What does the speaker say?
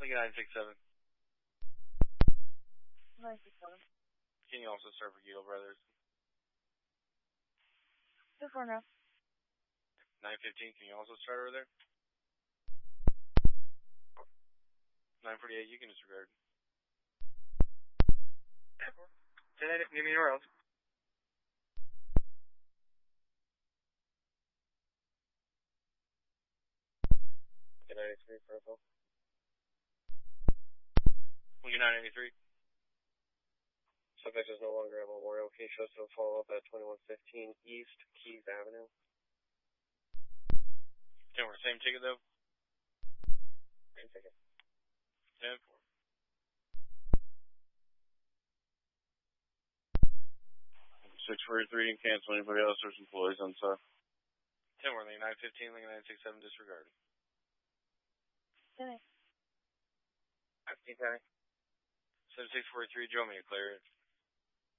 Lincoln 967. 967. Can you also serve for Guido Brothers? 2-4 now. 915, can you also start over there? 948, you can disregard. 10, give me your else. Lincoln 93 for info. Lincoln 983. Subject is no longer at Memorial. Can you show us a follow-up at 2115 East Keys Avenue? Okay, we're same ticket though? Same ticket. 10-4. 643 and cancel anybody else. There's employees on site. 10-4, Lincoln 915, Lincoln 967 disregarded. 10-8. 15, 10. 7643, Joe, may you clear it?